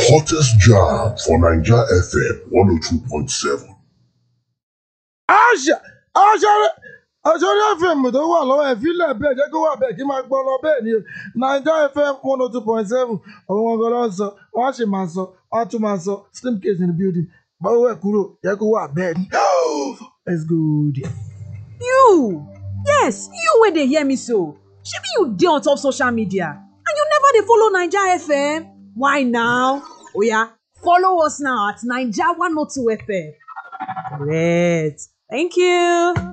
hottest jam for Naija FM 102.7. Àṣàrí FM tó wà lọ́wọ́ ẹ̀ fílẹ̀ bẹ́ẹ̀ jẹ́ kó wà bẹ́ẹ̀ kí máa gbọ́ lọ bẹ́ẹ̀ ni Naija FM 102.7 ọ̀hún wọn gan ló ń sọ wọ́n á sì máa sọ wọ́n á tún máa sọ slim case in the building báwo ẹ̀ kúrò jẹ́ kó wà bẹ́ẹ̀ ni. Let's go there. You! Yes, you wey dey hear me so. Shebi you dey on top social media and you never dey follow Naija FM? Why now? Oya, follow us now at Naija 102 FM. Correct. Thank you.